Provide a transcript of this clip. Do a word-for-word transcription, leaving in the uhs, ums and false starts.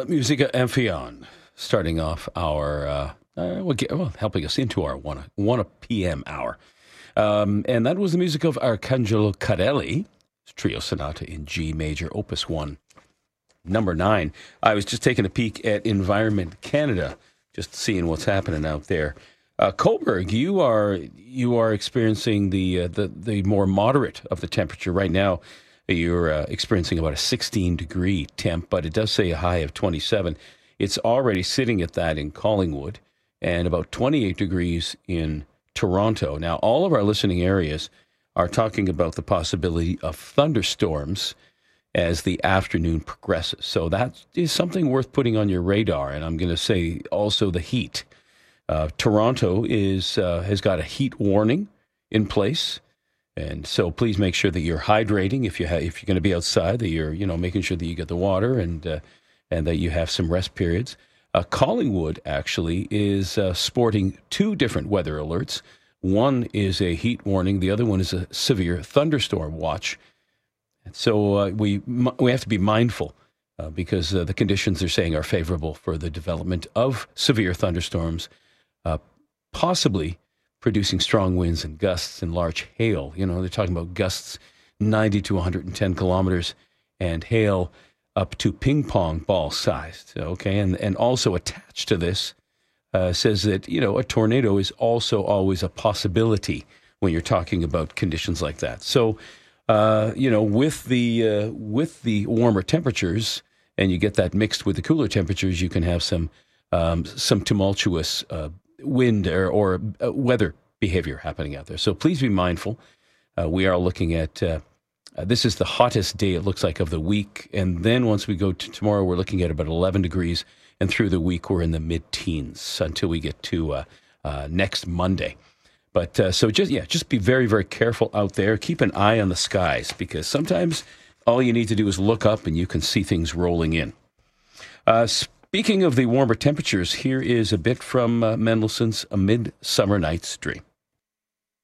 Uh, Musica Amphion, starting off our, uh, uh, well, get, well, helping us into our one, one p.m. hour. Um, and that was the music of Arcangelo Carelli, Trio Sonata in G Major, Opus one, number nine. I was just taking a peek at Environment Canada, just seeing what's happening out there. Uh, Coburg, you are you are experiencing the, uh, the the more moderate of the temperature right now. You're uh, experiencing about a sixteen degree temp, but it does say a high of twenty-seven. It's already sitting at that in Collingwood and about twenty-eight degrees in Toronto. Now, all of our listening areas are talking about the possibility of thunderstorms as the afternoon progresses. So that is something worth putting on your radar. And I'm going to say also the heat. Uh, Toronto is uh, has got a heat warning in place. And so please make sure that you're hydrating if you ha- if you're going to be outside, that you're, you know, making sure that you get the water and uh, and that you have some rest periods. Uh, Collingwood actually is uh, sporting two different weather alerts. One is a heat warning. The other one is a severe thunderstorm watch. And so uh, we we have to be mindful uh, because uh, the conditions they're saying are favorable for the development of severe thunderstorms, uh, possibly producing strong winds and gusts and large hail. You know, they're talking about gusts ninety to one hundred ten kilometers and hail up to ping pong ball sized. Okay, and and also attached to this uh, says that, you know, a tornado is also always a possibility when you're talking about conditions like that. So, uh, you know, with the uh, with the warmer temperatures, and you get that mixed with the cooler temperatures, you can have some um, some tumultuous uh, wind or, or uh, weather behavior happening out there. So please be mindful. Uh, we are looking at, uh, uh, this is the hottest day it looks like of the week. And then once we go to tomorrow, we're looking at about eleven degrees. And through the week, we're in the mid-teens until we get to uh, uh, next Monday. But uh, so just, yeah, just be very, very careful out there. Keep an eye on the skies because sometimes all you need to do is look up and you can see things rolling in. Uh, Speaking of the warmer temperatures, here is a bit from uh, Mendelssohn's A Midsummer Night's Dream.